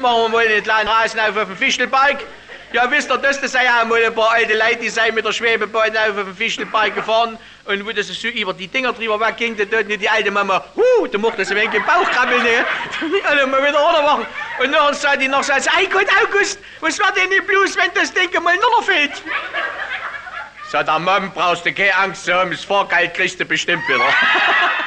Machen wir mal einen kleinen Rasen auf dem Fichtelberg. Ja, wisst ihr, das sei ja mal ein paar alte Leute, die sind mit der Schwebebahn auf dem Fichtelberg gefahren. Und wo das so über die Dinger drüber wegging, da tut die alte Mama, da macht das ein wenig im Bauch krabbeln, ne? Also mal wieder runter machen. Und nachher sagt die noch so, ei Gott, August, was war denn nicht bloß, wenn das Ding mal noch fehlt? Sagt der Mom, brauchst du keine Angst zu haben, das Fahrgeld kriegst du bestimmt wieder.